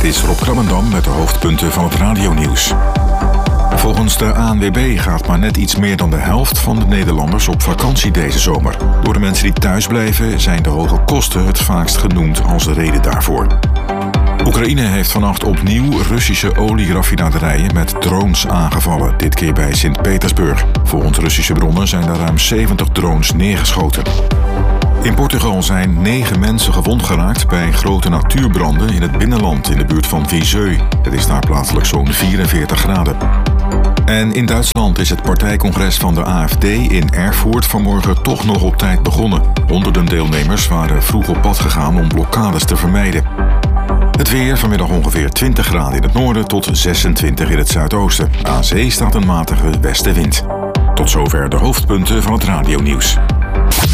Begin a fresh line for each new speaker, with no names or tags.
Dit is Rob Krabbendam met de hoofdpunten van het radionieuws. Volgens de ANWB gaat maar net iets meer dan de helft van de Nederlanders op vakantie deze zomer. Door de mensen die thuis blijven zijn de hoge kosten het vaakst genoemd als reden daarvoor. Oekraïne heeft vannacht opnieuw Russische olieraffinaderijen met drones aangevallen, dit keer bij Sint-Petersburg. Volgens Russische bronnen zijn er ruim 70 drones neergeschoten. In Portugal zijn 9 mensen gewond geraakt bij grote natuurbranden in het binnenland in de buurt van Viseu. Het is daar plaatselijk zo'n 44 graden. En in Duitsland is het partijcongres van de AfD in Erfurt vanmorgen toch nog op tijd begonnen. Honderden deelnemers waren vroeg op pad gegaan om blokkades te vermijden. Het weer, vanmiddag ongeveer 20 graden in het noorden tot 26 in het zuidoosten. Aan zee staat een matige westenwind. Tot zover de hoofdpunten van het radionieuws.